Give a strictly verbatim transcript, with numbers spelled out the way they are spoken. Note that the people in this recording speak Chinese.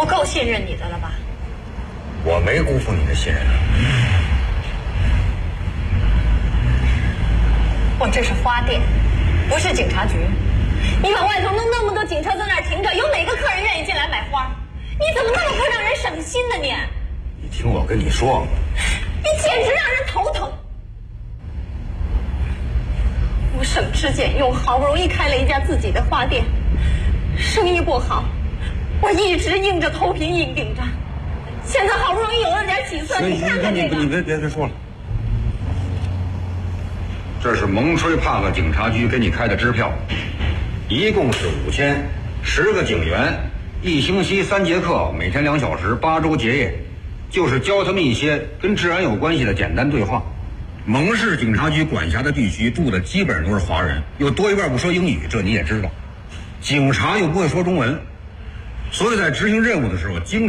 我够信任你的了吧？ 我没辜负你的信任啊。 我这是花店，不是警察局。你往外头弄那么多警车在那儿停着，有哪个客人愿意进来买花？你怎么那么不让人省心呢你？ 你听我跟你说， 你简直让人头疼。我省吃俭用，好不容易开了一家自己的花店，生意不好，我一直硬着头皮硬顶着。现在好不容易有了点起色，你看看这个。 你别别别说了，这是蒙吹帕克警察局给你开的支票，一共是五千，十个警员，一星期三节课，每天两小时，八周结业，就是教他们一些跟治安有关系的简单对话。蒙市警察局管辖的地区住的基本上都是华人，有多一半不说英语，这你也知道。警察又不会说中文，所以在执行任务的时候，经